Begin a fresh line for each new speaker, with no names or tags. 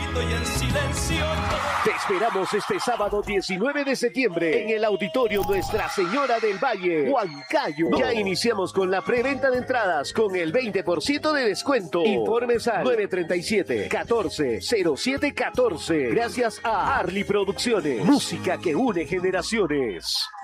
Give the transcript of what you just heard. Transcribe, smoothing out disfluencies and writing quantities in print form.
grito y en silencio.
Te esperamos este sábado 19 de septiembre en el Auditorio Nuestra Señora del Valle, Huancayo. Ya iniciamos con la preventa de entradas con el 20% de descuento. Informes al 937-140714. Gracias a Arly Producciones. Música que une generaciones.